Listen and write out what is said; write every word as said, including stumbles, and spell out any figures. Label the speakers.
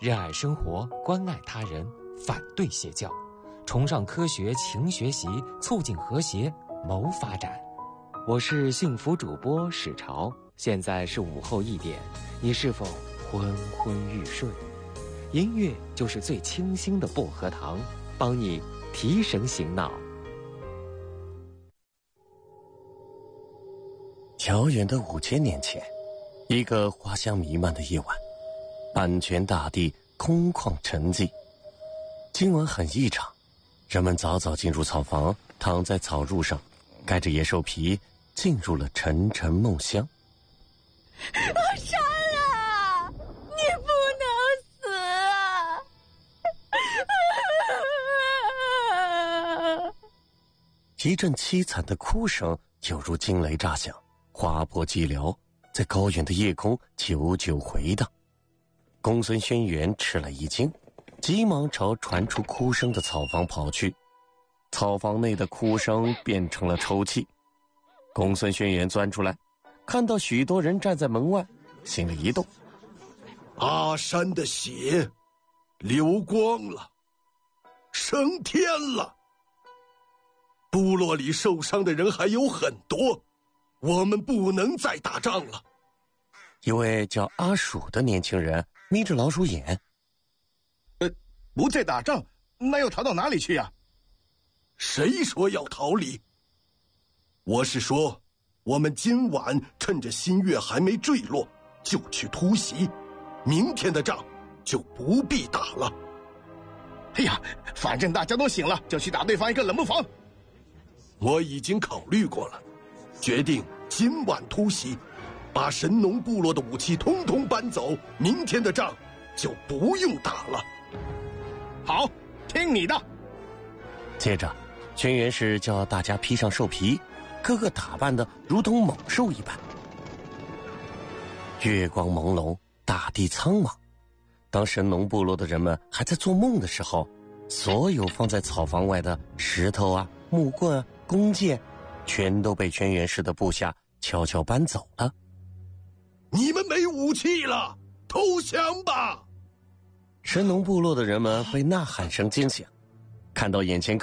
Speaker 1: 热爱生活，关爱他人，反对邪教，崇尚科学，勤学习，促进和谐，谋发展。我是幸福主播史潮，现在是午后一点，你是否昏昏欲睡？音乐就是最清新的薄荷糖，帮你提神醒脑。
Speaker 2: 遥远的五千年前，一个花香弥漫的夜晚，安全大地，空旷沉寂。今晚很异常，人们早早进入草房，躺在草褥上，盖着野兽皮，进入了沉沉梦乡。
Speaker 3: 我杀了你，不能死啊！
Speaker 2: 一阵凄惨的哭声犹如惊雷炸响，划破寂寥，在高远的夜空久久回荡。公孙轩辕吃了一惊，急忙朝传出哭声的草房跑去。草房内的哭声变成了抽泣。公孙轩辕钻出来，看到许多人站在门外，心里一动，
Speaker 4: 阿山的血流光了，升天了。部落里受伤的人还有很多，我们不能再打仗了。
Speaker 2: 一位叫阿鼠的年轻人眯着老鼠眼，
Speaker 5: 呃，不再打仗，那要逃到哪里去呀？
Speaker 4: 谁说要逃离？我是说，我们今晚趁着新月还没坠落，就去突袭，明天的仗就不必打了。
Speaker 5: 哎呀，反正大家都醒了，就去打对方一个冷不防。
Speaker 4: 我已经考虑过了，决定今晚突袭，把神农部落的武器通通搬走，明天的仗就不用打了。
Speaker 5: 好，听你的。
Speaker 2: 接着轩辕氏叫大家披上兽皮，个个打扮得如同猛兽一般。月光朦胧，大地苍茫。当神农部落的人们还在做梦的时候，所有放在草房外的石头啊、木棍啊、弓箭，全都被轩辕氏的部下悄悄搬走了。
Speaker 4: 你们没武器了，投降吧！
Speaker 2: 神农部落的人们被呐喊声惊醒，看到眼前